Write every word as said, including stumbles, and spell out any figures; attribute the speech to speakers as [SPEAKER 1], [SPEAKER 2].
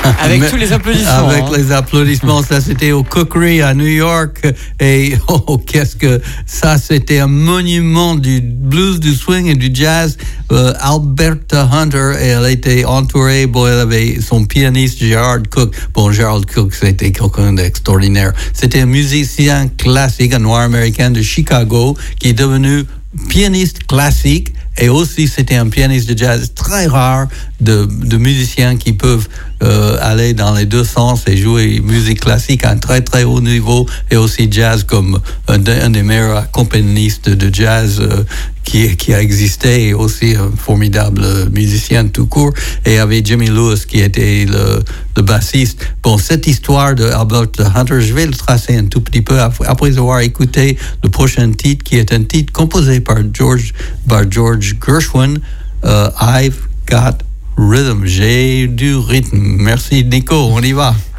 [SPEAKER 1] Avec Mais, tous les applaudissements.
[SPEAKER 2] Avec
[SPEAKER 1] hein.
[SPEAKER 2] les applaudissements, ça c'était au Cookery à New York. Et oh, qu'est-ce que ça, c'était un monument du blues, du swing et du jazz. Euh, Alberta Hunter, et elle était entourée, bon, elle avait son pianiste Gerald Cook. Bon, Gerald Cook, c'était quelqu'un d'extraordinaire. C'était un musicien classique, un noir américain de Chicago, qui est devenu pianiste classique. Et aussi, c'était un pianiste de jazz très rare de, de musiciens qui peuvent euh, aller dans les deux sens et jouer musique classique à un très très haut niveau et aussi jazz comme un, de, un des meilleurs accompagnistes de jazz euh, qui, qui a existé et aussi un formidable musicien tout court. Et il y avait Jimmy Lewis qui était le, le bassiste. Bon, cette histoire de Albert Hunter, je vais le tracer un tout petit peu après, après avoir écouté le prochain titre qui est un titre composé par George, par George Gershwin, uh, I've Got Rhythm. J'ai du rythme. Merci Nico, on y va.